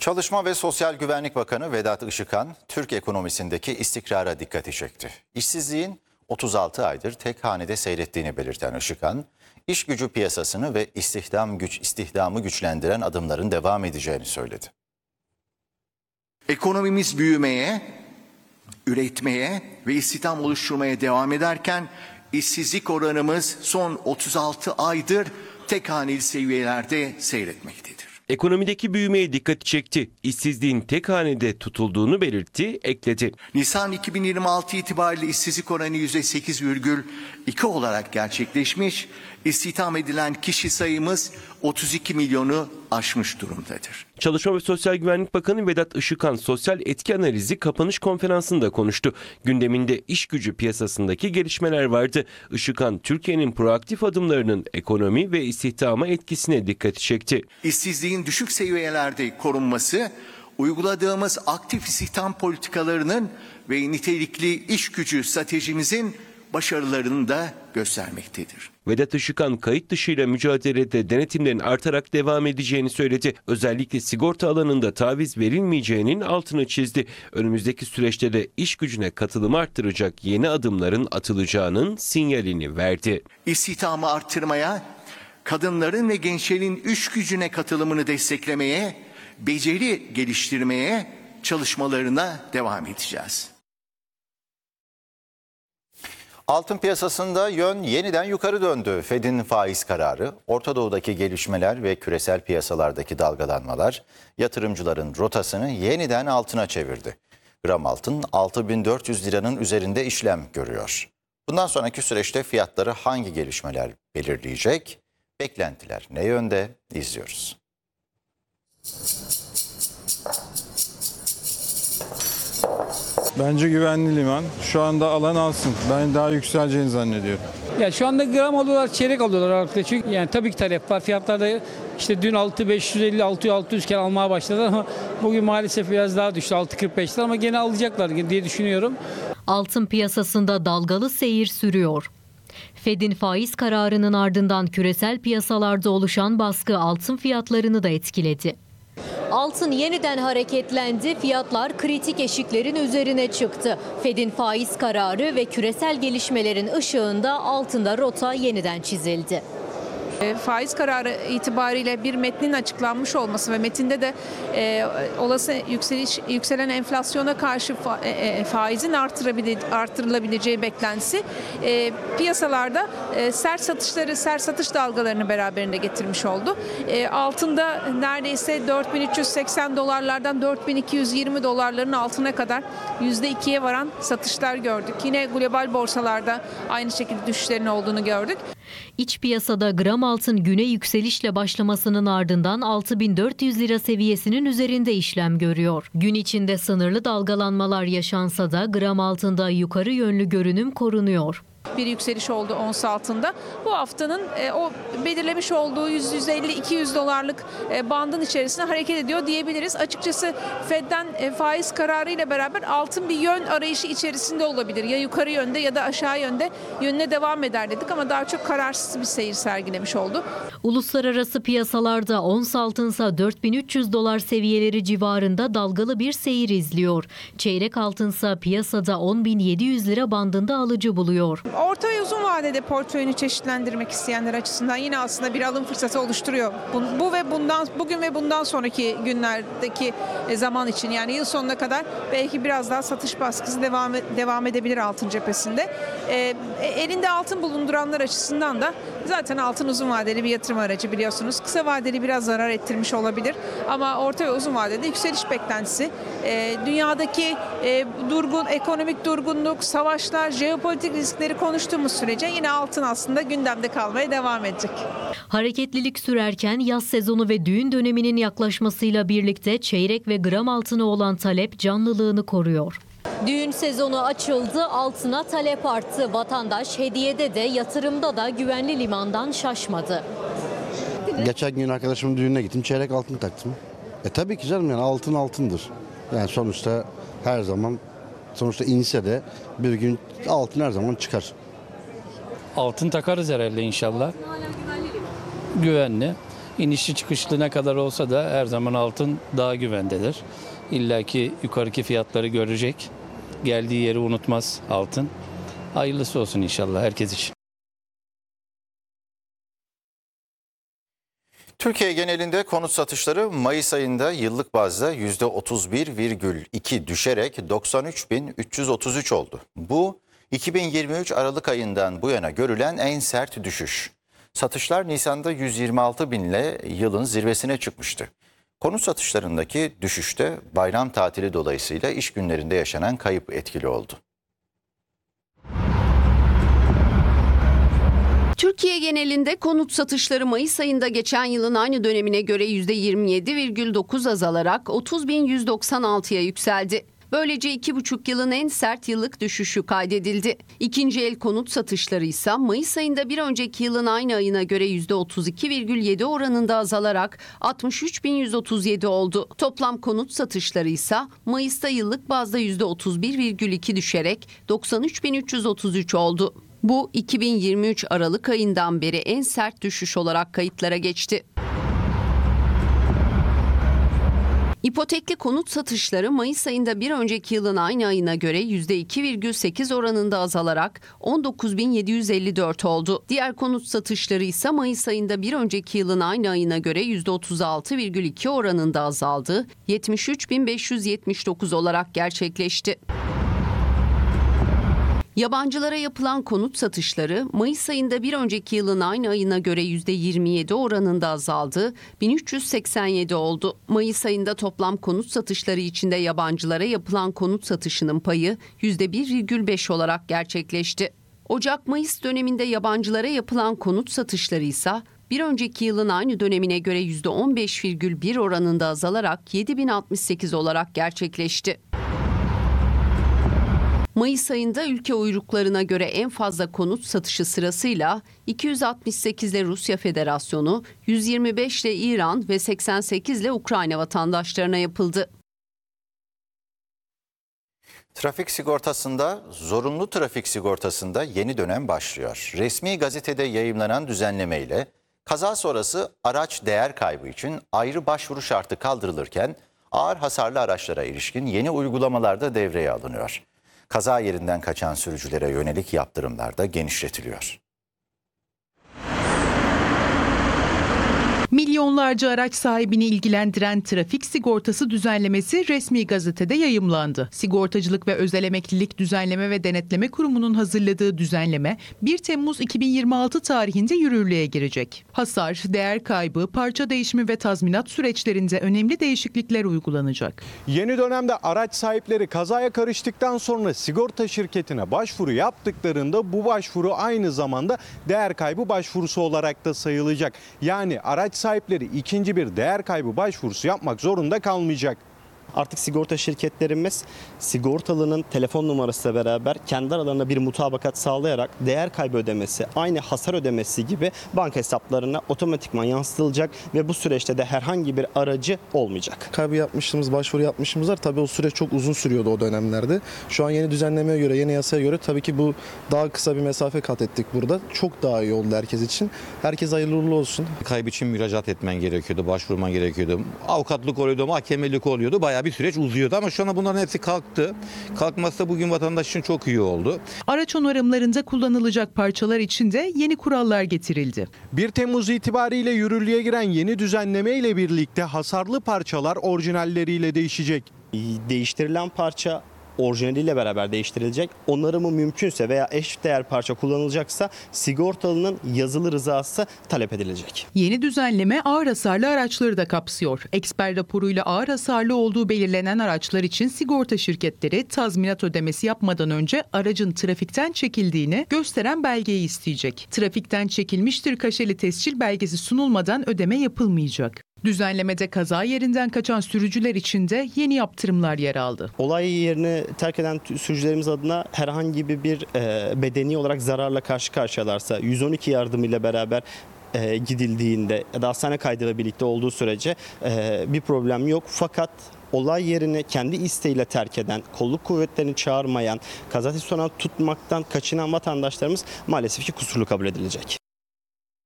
Çalışma ve Sosyal Güvenlik Bakanı Vedat Işıkhan, Türk ekonomisindeki istikrara dikkati çekti. İşsizliğin 36 aydır tek hanede seyrettiğini belirten Işıkhan, iş gücü piyasasını ve istihdamı güçlendiren adımların devam edeceğini söyledi. Ekonomimiz büyümeye, üretmeye ve istihdam oluşturmaya devam ederken işsizlik oranımız son 36 aydır tek haneli seviyelerde seyretmektedir. Ekonomideki büyümeye dikkati çekti. İşsizliğin tek hanede tutulduğunu belirtti, ekledi. Nisan 2026 itibariyle işsizlik oranı %8,2 olarak gerçekleşmiş. İstihdam edilen kişi sayımız 32 milyonu aşmış durumdadır. Çalışma ve Sosyal Güvenlik Bakanı Vedat Işıkhan sosyal etki analizi kapanış konferansında konuştu. Gündeminde iş gücü piyasasındaki gelişmeler vardı. Işıkhan, Türkiye'nin proaktif adımlarının ekonomi ve istihdama etkisine dikkati çekti. İşsizliğin düşük seviyelerde korunması, uyguladığımız aktif istihdam politikalarının ve nitelikli iş gücü stratejimizin başarılarını da göstermektedir. Vedat Işıkhan kayıt dışıyla mücadelede denetimlerin artarak devam edeceğini söyledi. Özellikle sigorta alanında taviz verilmeyeceğinin altını çizdi. Önümüzdeki süreçte de iş gücüne katılımı arttıracak yeni adımların atılacağının sinyalini verdi. İstihdamı arttırmaya, kadınların ve gençlerin iş gücüne katılımını desteklemeye, beceri geliştirmeye çalışmalarına devam edeceğiz. Altın piyasasında yön yeniden yukarı döndü. Fed'in faiz kararı, Orta Doğu'daki gelişmeler ve küresel piyasalardaki dalgalanmalar yatırımcıların rotasını yeniden altına çevirdi. Gram altın 6.400 liranın üzerinde işlem görüyor. Bundan sonraki süreçte fiyatları hangi gelişmeler belirleyecek? Beklentiler ne yönde? İzliyoruz. Bence güvenli liman. Şu anda alan alsın. Ben daha yükseleceğini zannediyorum. Ya şu anda gram alıyorlar, çeyrek alıyorlar artık. Çünkü yani tabii ki talep var. Fiyatlarda işte dün 6.550, 600 iken almaya başladı ama bugün maalesef biraz daha düştü. 6.45'ler ama gene alacaklar diye düşünüyorum. Altın piyasasında dalgalı seyir sürüyor. Fed'in faiz kararının ardından küresel piyasalarda oluşan baskı altın fiyatlarını da etkiledi. Altın yeniden hareketlendi, fiyatlar kritik eşiklerin üzerine çıktı. Fed'in faiz kararı ve küresel gelişmelerin ışığında altında rota yeniden çizildi. Faiz kararı itibariyle bir metnin açıklanmış olması ve metinde de olası yükselen enflasyona karşı faizin artırılabileceği beklentisi piyasalarda sert satış dalgalarını beraberinde getirmiş oldu. Altında neredeyse 4.380 dolarlardan 4.220 dolarların altına kadar %2'ye varan satışlar gördük. Yine global borsalarda aynı şekilde düşüşlerin olduğunu gördük. İç piyasada gram altın güne yükselişle başlamasının ardından 6.400 lira seviyesinin üzerinde işlem görüyor. Gün içinde sınırlı dalgalanmalar yaşansa da gram altında yukarı yönlü görünüm korunuyor. Bir yükseliş oldu ons altında. Bu haftanın o belirlemiş olduğu 150-200 dolarlık bandın içerisinde hareket ediyor diyebiliriz. Açıkçası Fed'den faiz kararı ile beraber altın bir yön arayışı içerisinde olabilir. Ya yukarı yönde ya da aşağı yönde yönüne devam eder dedik ama daha çok kararsız bir seyir sergilemiş oldu. Uluslararası piyasalarda ons altınsa 4.300 dolar seviyeleri civarında dalgalı bir seyir izliyor. Çeyrek altınsa piyasada 10.700 lira bandında alıcı buluyor. Orta ve uzun vadede portföyünü çeşitlendirmek isteyenler açısından yine aslında bir alım fırsatı oluşturuyor. Bugün ve bundan sonraki günlerdeki zaman için, yani yıl sonuna kadar belki biraz daha satış baskısı devam edebilir altın cephesinde. Elinde altın bulunduranlar açısından da zaten altın uzun vadeli bir yatırım aracı biliyorsunuz. Kısa vadeli biraz zarar ettirmiş olabilir ama orta ve uzun vadede yükseliş beklentisi. Dünyadaki ekonomik durgunluk, savaşlar, jeopolitik riskleri konuştuğumuz sürece yine altın aslında gündemde kalmaya devam edecek. Hareketlilik sürerken yaz sezonu ve düğün döneminin yaklaşmasıyla birlikte çeyrek ve gram altına olan talep canlılığını koruyor. Düğün sezonu açıldı, altına talep arttı. Vatandaş hediyede de yatırımda da güvenli limandan şaşmadı. Geçen gün arkadaşımın düğününe gittim, çeyrek altın taktım. Tabii ki canım, yani altın altındır. Yani sonuçta her zaman inse de bir gün altın her zaman çıkar. Altın takarız herhalde inşallah. Güvenli. İnişli çıkışlı ne kadar olsa da her zaman altın daha güvendedir. İlla ki yukarıki fiyatları görecek. Geldiği yeri unutmaz altın. Hayırlısı olsun inşallah herkes için. Türkiye genelinde konut satışları Mayıs ayında yıllık bazda %31,2 düşerek 93.333 oldu. Bu 2023 Aralık ayından bu yana görülen en sert düşüş. Satışlar Nisan'da 126 binle yılın zirvesine çıkmıştı. Konut satışlarındaki düşüşte bayram tatili dolayısıyla iş günlerinde yaşanan kayıp etkili oldu. Türkiye genelinde konut satışları Mayıs ayında geçen yılın aynı dönemine göre %27,9 azalarak 30.196'ya yükseldi. Böylece 2,5 yılın en sert yıllık düşüşü kaydedildi. İkinci el konut satışları ise Mayıs ayında bir önceki yılın aynı ayına göre %32,7 oranında azalarak 63.137 oldu. Toplam konut satışları ise Mayıs'ta yıllık bazda %31,2 düşerek 93.333 oldu. Bu 2023 Aralık ayından beri en sert düşüş olarak kayıtlara geçti. İpotekli konut satışları Mayıs ayında bir önceki yılın aynı ayına göre %2,8 oranında azalarak 19.754 oldu. Diğer konut satışları ise Mayıs ayında bir önceki yılın aynı ayına göre %36,2 oranında azaldı, 73.579 olarak gerçekleşti. Yabancılara yapılan konut satışları Mayıs ayında bir önceki yılın aynı ayına göre %27 oranında azaldı, 1387 oldu. Mayıs ayında toplam konut satışları içinde yabancılara yapılan konut satışının payı %1,5 olarak gerçekleşti. Ocak-Mayıs döneminde yabancılara yapılan konut satışları ise bir önceki yılın aynı dönemine göre %15,1 oranında azalarak 7068 olarak gerçekleşti. Mayıs ayında ülke uyruklarına göre en fazla konut satışı sırasıyla 268 ile Rusya Federasyonu, 125 ile İran ve 88 ile Ukrayna vatandaşlarına yapıldı. Zorunlu trafik sigortasında yeni dönem başlıyor. Resmi gazetede yayımlanan düzenlemeyle kaza sonrası araç değer kaybı için ayrı başvuru şartı kaldırılırken ağır hasarlı araçlara ilişkin yeni uygulamalar da devreye alınıyor. Kaza yerinden kaçan sürücülere yönelik yaptırımlar da genişletiliyor. Milyonlarca araç sahibini ilgilendiren trafik sigortası düzenlemesi resmi gazetede yayımlandı. Sigortacılık ve Özel Emeklilik Düzenleme ve Denetleme Kurumu'nun hazırladığı düzenleme 1 Temmuz 2026 tarihinde yürürlüğe girecek. Hasar, değer kaybı, parça değişimi ve tazminat süreçlerinde önemli değişiklikler uygulanacak. Yeni dönemde araç sahipleri kazaya karıştıktan sonra sigorta şirketine başvuru yaptıklarında bu başvuru aynı zamanda değer kaybı başvurusu olarak da sayılacak. Yani araç sahipleri ikinci bir değer kaybı başvurusu yapmak zorunda kalmayacak. Artık sigorta şirketlerimiz sigortalının telefon numarasıyla beraber kendi aralarında bir mutabakat sağlayarak değer kaybı ödemesi, aynı hasar ödemesi gibi banka hesaplarına otomatikman yansıtılacak ve bu süreçte de herhangi bir aracı olmayacak. Başvuru yapmışımız var. Tabii o süreç çok uzun sürüyordu o dönemlerde. Şu an yeni düzenlemeye göre, yeni yasaya göre tabii ki bu daha kısa bir mesafe kat ettik burada. Çok daha iyi oldu herkes için. Herkes hayırlı uğurlu olsun. Kaybı için müracaat etmen gerekiyordu, başvurman gerekiyordu. Avukatlık oluyordu, mahkemelik oluyordu. Bayağı bir süreç uzuyordu ama şu an bunların hepsi kalktı. Kalkması da bugün vatandaş için çok iyi oldu. Araç onarımlarında kullanılacak parçalar için de yeni kurallar getirildi. 1 Temmuz itibariyle yürürlüğe giren yeni düzenleme ile birlikte hasarlı parçalar orijinalleriyle değişecek. Değiştirilen parça orijinaliyle beraber değiştirilecek. Onarımı mümkünse veya eşdeğer parça kullanılacaksa sigortalının yazılı rızası talep edilecek. Yeni düzenleme ağır hasarlı araçları da kapsıyor. Eksper raporuyla ağır hasarlı olduğu belirlenen araçlar için sigorta şirketleri tazminat ödemesi yapmadan önce aracın trafikten çekildiğini gösteren belgeyi isteyecek. Trafikten çekilmiştir kaşeli tescil belgesi sunulmadan ödeme yapılmayacak. Düzenlemede kaza yerinden kaçan sürücüler için de yeni yaptırımlar yer aldı. Olay yerini terk eden sürücülerimiz adına herhangi bir bedeni olarak zararla karşı karşıyalarsa 112 yardımıyla beraber gidildiğinde ya da hastane kaydıyla birlikte olduğu sürece bir problem yok. Fakat olay yerini kendi isteğiyle terk eden, kolluk kuvvetlerini çağırmayan, kaza tespit tutmaktan kaçınan vatandaşlarımız maalesef ki kusurlu kabul edilecek.